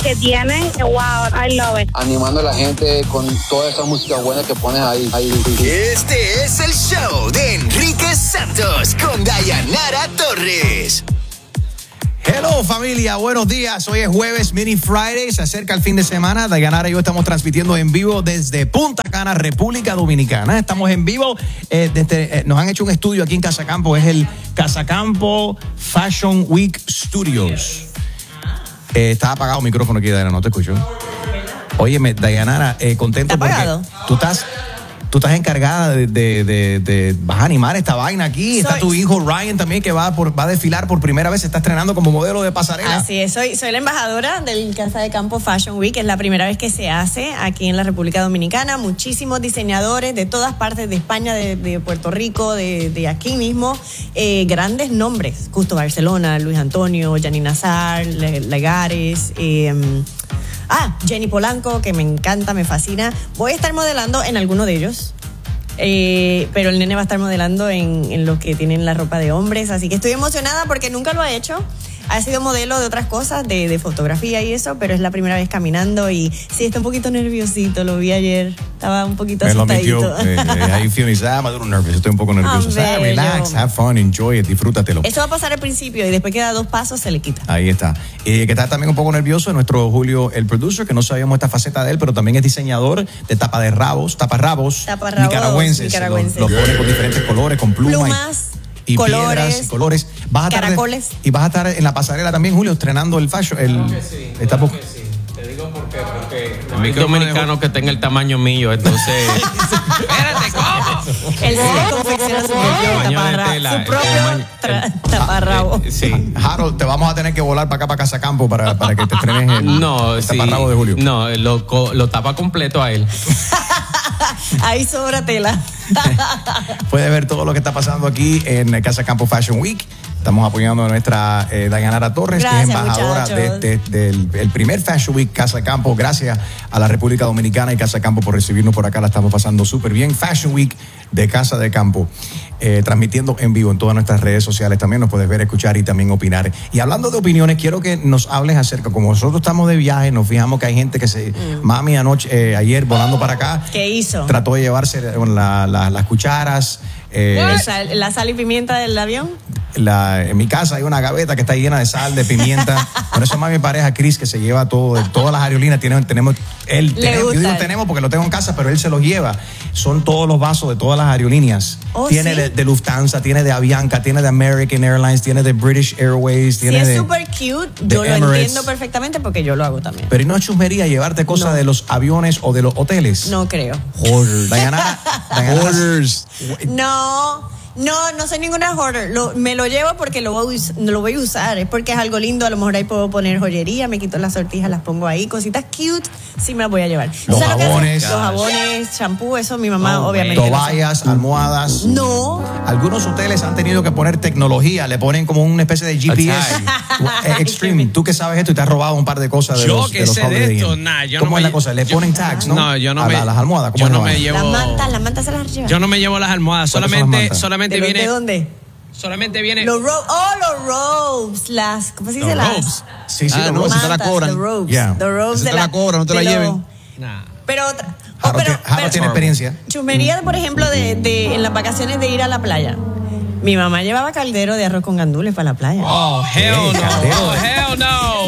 que tienen, wow, I love it. Animando a la gente con toda esa música buena que pones ahí. Este es el show de Enrique Santos con Dayanara Torres. Hello familia, buenos días. Hoy es jueves, Mini Friday, se acerca el fin de semana. Dayanara y yo estamos transmitiendo en vivo desde Punta Cana, República Dominicana. Estamos en vivo, nos han hecho un estudio aquí en Casacampo, es el Casacampo Fashion Week Studios. Está apagado el micrófono aquí, Dayanara, no te escucho. Óyeme, Dayanara, contento porque tú estás encargada de vas a animar esta vaina aquí. Está tu hijo Ryan también que va a desfilar por primera vez, se está estrenando como modelo de pasarela. Así es, soy la embajadora del Casa de Campo Fashion Week, es la primera vez que se hace aquí en la República Dominicana. Muchísimos diseñadores de todas partes de España, de Puerto Rico, de aquí mismo, grandes nombres, Justo Barcelona, Luis Antonio, Janine Azar, Legares, Jenny Polanco, que me encanta, me fascina. Voy a estar modelando en alguno de ellos, pero el nene va a estar modelando en los que tienen la ropa de hombres, así que estoy emocionada porque nunca lo ha hecho. Ha sido modelo de otras cosas, de fotografía y eso, pero es la primera vez caminando y sí, está un poquito nerviosito, lo vi ayer, estaba un poquito asustadito. Ahí I'm a little nervous, estoy un poco nervioso. Relax, have fun, enjoy it, disfrútatelo. Esto va a pasar al principio y después que da 2 pasos se le quita. Ahí está. Que está también un poco nervioso nuestro Julio, el producer, que no sabíamos esta faceta de él, pero también es diseñador de taparrabos nicaragüenses. Los pone con diferentes colores, con plumas y colores, piedras y colores. Caracoles. Y vas a estar en la pasarela también, Julio, estrenando el fashion. Claro que sí. Te digo porque el dominicano que tenga el tamaño mío, entonces. Espérate, ¿cómo? Él se confecciona su propio taparrabo. Sí. Harold, te vamos a tener que volar para acá, para Casacampo, para que te estrenes el taparrabo de Julio. No, lo tapa completo a él. Ahí sobra tela. Puede ver todo lo que está pasando aquí en Casacampo Fashion Week. Estamos apoyando a nuestra Dayanara Torres, gracias, que es embajadora del primer Fashion Week Casacampo. Gracias a la República Dominicana y Casacampo por recibirnos por acá. La estamos pasando súper bien. Fashion Week de Casa de Campo, transmitiendo en vivo en todas nuestras redes sociales. También nos puedes ver, escuchar y también opinar. Y hablando de opiniones, quiero que nos hables acerca, como nosotros estamos de viaje, nos fijamos que hay gente que mami ayer volando para acá. ¿Qué hizo? Trató de llevarse las cucharas. ¿La sal y pimienta del avión? En mi casa hay una gaveta que está llena de sal, de pimienta. Por eso más mi pareja Chris, que se lleva todo, todas las aerolíneas. Yo digo tenemos porque lo tengo en casa, pero él se los lleva. Son todos los vasos de todas las aerolíneas. Tiene de Lufthansa, tiene de Avianca, tiene de American Airlines, tiene de British Airways. Tiene es súper cute. Yo lo entiendo perfectamente porque yo lo hago también. Pero no es chusmería llevarte cosas de los aviones o de los hoteles. No creo. Hoarders. Dayanara. Hoarders. No soy ninguna hoarder. Me lo llevo porque lo voy a usar. Es porque es algo lindo. A lo mejor ahí puedo poner joyería, me quito las sortijas, las pongo ahí. Cositas cute, sí me las voy a llevar. Los jabones, champú, eso mi mamá obviamente. Toallas, almohadas. No. Algunos hoteles han tenido que poner tecnología, le ponen como una especie de GPS. Extreme. Tú que sabes esto y te has robado un par de cosas de los sé de esto, ¿Cómo es la cosa? Le ponen tags, ¿no? No, yo no a las almohadas. Yo no me llevo. Las mantas se las llevo. Yo no me llevo las almohadas, solamente viene. ¿De dónde? Solamente viene. Los robes. ¿Cómo se dice? Los robes. Sí, los robes. Mantas, te la cobran. Los robes. Yeah. The robes te la cobran, no te la lleven. Nah. Pero Harold tiene experiencia. Chumería, por ejemplo, en las vacaciones de ir a la playa. Mi mamá llevaba caldero de arroz con gandules para la playa. Oh, hell no.